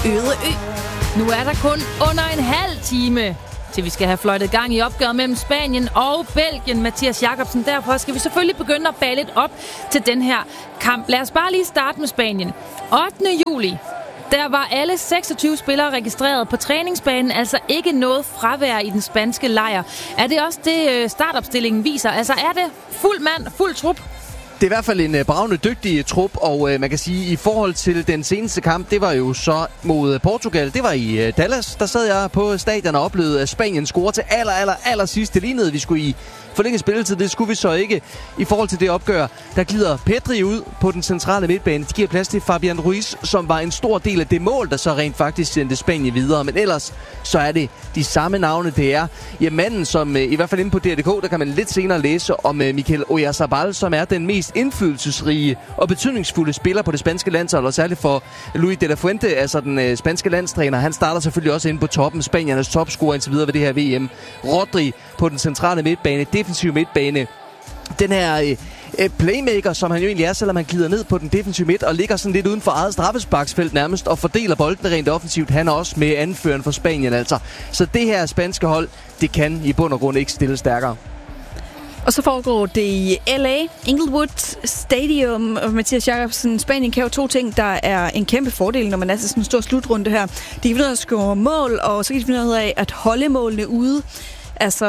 øde ø. Nu er der kun under en halv time, til vi skal have fløjtet gang i opgøret mellem Spanien og Belgien. Mathias Jakobsen, derfor skal vi selvfølgelig begynde at bage lidt op til den her kamp. Lad os bare lige starte med Spanien. 8. juli. Der var alle 26 spillere registreret på træningsbanen, altså ikke noget fravær i den spanske lejr. Er det også det, startopstillingen viser? Altså er det fuld mand, fuld trup? Det er i hvert fald en bravende dygtig trup, og man kan sige, i forhold til den seneste kamp, det var jo så mod Portugal. Det var i Dallas. Der sad jeg på stadion og oplevede, at Spanien scorede til aller sidst. Det lignede, vi skulle i forlænget spilletid. Det skulle vi så ikke. I forhold til det opgør, der glider Pedri ud på den centrale midtbane. De giver plads til Fabian Ruiz, som var en stor del af det mål, der så rent faktisk sendte Spanien videre. Men ellers så er det de samme navne, det er. Ja, manden, som i hvert fald inde på DRDK, der kan man lidt senere læse om Mikel Oyarzabal, som er den mest indflydelsesrige og betydningsfulde spiller på det spanske landshold, og særligt for Luis de la Fuente, altså den spanske landstræner. Han starter selvfølgelig også inde på toppen, Spaniernes topscorer indtil videre ved det her VM. Rodri på den centrale midtbane, defensive midtbane. Den her playmaker, som han jo egentlig er, selvom han glider ned på den defensive midt og ligger sådan lidt uden for eget straffesparksfelt nærmest og fordeler boldene rent offensivt. Han er også med anføreren for Spanien altså. Så det her spanske hold, det kan i bund og grund ikke stille stærkere. Og så foregår det i LA, Inglewood Stadium. Og Mathias Jakobsen, Spanien kan jo to ting, der er en kæmpe fordel, når man er til sådan en stor slutrunde her. De kan finde ud af at score mål, og så kan de finde ud af at holde målene ude. Altså,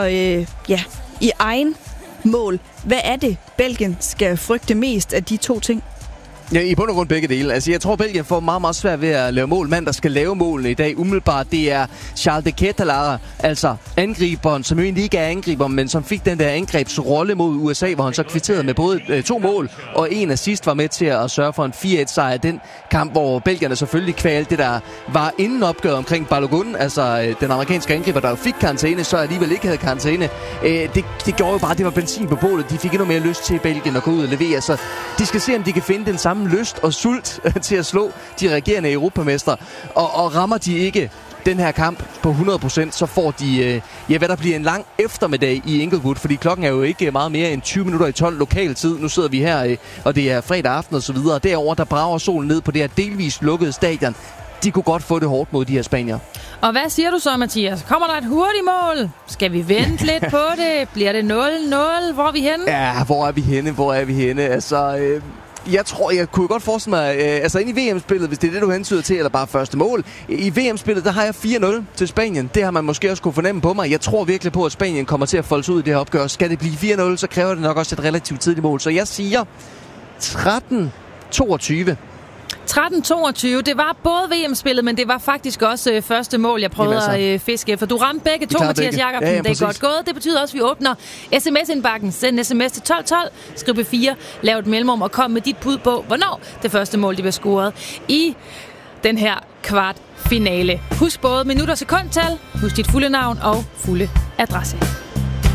i egen mål. Hvad er det, Belgien skal frygte mest af de to ting? Ja, i bund og grund begge dele. Altså, jeg tror, Belgien får meget svært ved at lave mål. Mand, der skal lave målene i dag, umiddelbart, det er Charles de Ketelaere, altså angriberen, som jo egentlig ikke er angriber, men som fik den der angrebsrolle mod USA, hvor han så kvitterede med både 2 mål, og en assist var med til at sørge for en 4-1-sejr. Den kamp, hvor belgierne selvfølgelig kvalte det, der var inden opgøret omkring Balogun, altså den amerikanske angriber, der jo fik karantæne, så alligevel ikke havde karantæne. Det gjorde jo bare, det var benzin på bålet. De fik endnu mere lyst til Belgien at gå ud og levere, så de skal se, om de kan finde den samme lyst og sult til at slå de regerende europamestre. Og rammer de ikke den her kamp på 100%, så får de, hvad der bliver en lang eftermiddag i Inglewood, fordi klokken er jo ikke meget mere end 20 minutter i 12 lokal tid. Nu sidder vi her, og det er fredag aften og så videre. Derovre, der brager solen ned på det her delvist lukkede stadion. De kunne godt få det hårdt mod de her spanier. Og hvad siger du så, Mathias? Kommer der et hurtigt mål? Skal vi vente lidt på det? Bliver det 0-0? Hvor er vi henne? Ja, hvor er vi henne? Altså, jeg kunne godt forestille mig, altså ind i VM-spillet, hvis det er det, du hensyder til, eller bare første mål. I VM-spillet, der har jeg 4-0 til Spanien. Det har man måske også kunne fornemme på mig. Jeg tror virkelig på, at Spanien kommer til at folde sig ud i det her opgør. Skal det blive 4-0, så kræver det nok også et relativt tidligt mål. Så jeg siger 13-22. 13-22. Det var både VM-spillet, men det var faktisk også første mål, jeg prøvede at fiske. For du ramte begge to, Mathias Jakobsen. Ja, det er godt gået. Det betyder også, at vi åbner sms-indbakken. Send sms til 1212, skriv B4, lav et mellemrum og kom med dit bud på, hvornår det første mål, det bliver scoret i den her kvartfinale. Husk både minut- og sekundtal, husk dit fulde navn og fulde adresse.